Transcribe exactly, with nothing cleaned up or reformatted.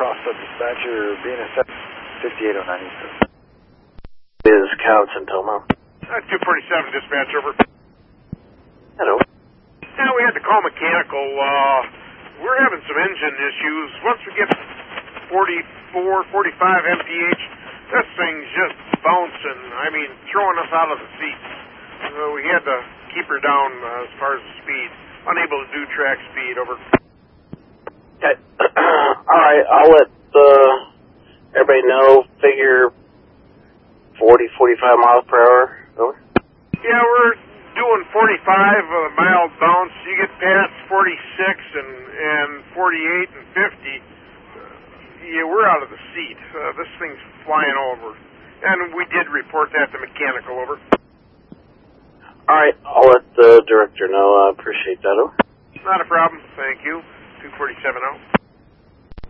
Crossfoot dispatcher, B N S fifty-eight oh nine East. Is Couch and Toma. Uh, two forty-seven dispatch, over. Hello. Yeah, we had to call mechanical. Uh, we're having some engine issues. Once we get forty-four, forty-five M P H, this thing's just bouncing. I mean, throwing us out of the seats. Uh, we had to keep her down uh, as far as the speed. Unable to do track speed, over. Okay. All right, I'll let uh, everybody know. Figure forty, forty-five miles per hour. Over. Yeah, we're doing forty-five uh, mild bounce. You get past forty-six and, and forty-eight and fifty. Uh, yeah, we're out of the seat. Uh, this thing's flying over. And we did report that to mechanical, over. All right, I'll let the director know. I appreciate that. Over. Not a problem. Thank you. two forty-seven oh.